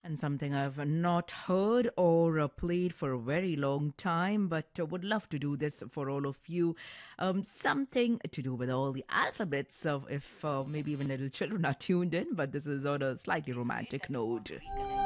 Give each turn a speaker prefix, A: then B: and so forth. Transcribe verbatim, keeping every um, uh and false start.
A: And something I've not heard or uh, played for a very long time, but uh, would love to do this for all of you. Um, something to do with all the alphabets, of if uh, maybe even little children are tuned in, but this is on a slightly romantic note.